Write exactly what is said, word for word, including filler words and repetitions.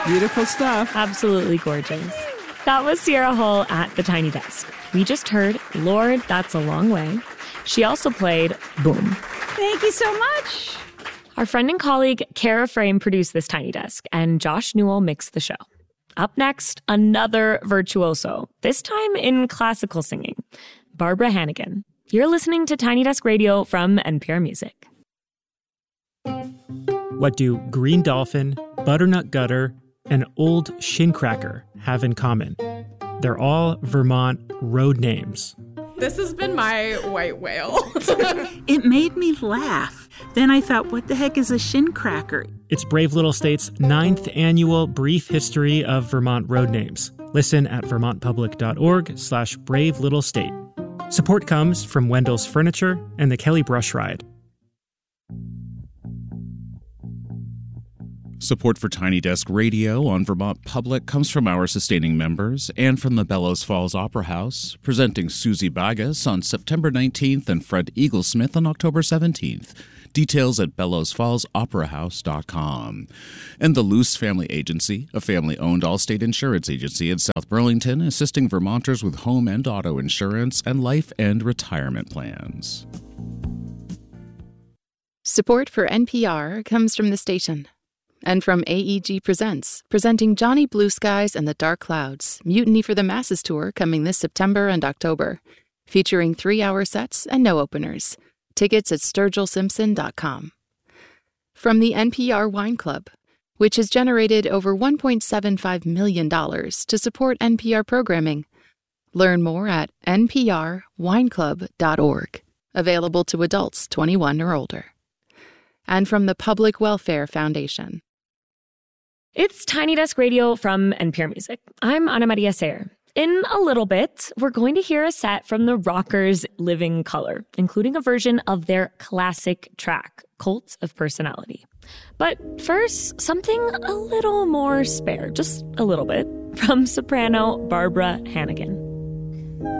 Beautiful stuff. Absolutely gorgeous. That was Sierra Hull at the Tiny Desk. We just heard Lord, That's a Long Way. She also played Boom. Thank you so much. Our friend and colleague Kara Frame produced this Tiny Desk, and Josh Newell mixed the show. Up next, another virtuoso, this time in classical singing, Barbara Hannigan. You're listening to Tiny Desk Radio from N P R Music. What do Green Dolphin, Butternut Gutter, and Old Shin Cracker have in common? They're all Vermont road names. This has been my white whale. It made me laugh. Then I thought, what the heck is a shin cracker? It's Brave Little State's ninth annual Brief History of Vermont Road Names. Listen at vermontpublic.org slash brave little state. Support comes from Wendell's Furniture and the Kelly Brush Ride. Support for Tiny Desk Radio on Vermont Public comes from our sustaining members and from the Bellows Falls Opera House, presenting Susie Bagas on September nineteenth and Fred Eaglesmith on October seventeenth. Details at bellows falls opera house dot com. And the Luce Family Agency, a family-owned Allstate insurance agency in South Burlington, assisting Vermonters with home and auto insurance and life and retirement plans. Support for N P R comes from the station. And from A E G Presents, presenting Johnny Blue Skies and the Dark Clouds, Mutiny for the Masses tour coming this September and October, featuring three-hour sets and no openers. Tickets at sturgill simpson dot com. From the N P R Wine Club, which has generated over one point seven five million dollars to support N P R programming. Learn more at n p r wine club dot org. Available to adults twenty-one or older. And from the Public Welfare Foundation. It's Tiny Desk Radio from N P R Music. I'm Ana Maria Sayer. In a little bit, we're going to hear a set from the Rockers' Living Colour, including a version of their classic track, Cult of Personality. But first, something a little more spare, just a little bit, from soprano Barbara Hannigan.